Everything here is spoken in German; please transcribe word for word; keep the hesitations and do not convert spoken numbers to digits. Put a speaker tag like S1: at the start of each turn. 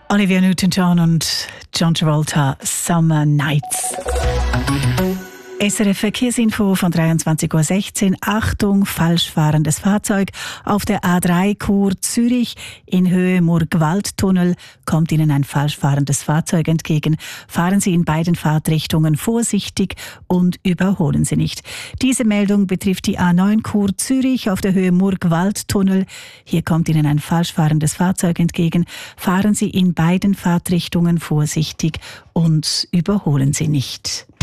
S1: Olivia Newton-John und John Travolta, Summer Nights. S R F Verkehrsinfo von dreiundzwanzig Uhr sechzehn. Achtung, falsch fahrendes Fahrzeug. Auf der A drei Chur Zürich in Höhe Murgwaldtunnel kommt Ihnen ein falsch fahrendes Fahrzeug entgegen. Fahren Sie in beiden Fahrtrichtungen vorsichtig und überholen Sie nicht. Diese Meldung betrifft die A neun Chur Zürich auf der Höhe Murgwaldtunnel. Hier kommt Ihnen ein falsch fahrendes Fahrzeug entgegen. Fahren Sie in beiden Fahrtrichtungen vorsichtig und überholen Sie nicht.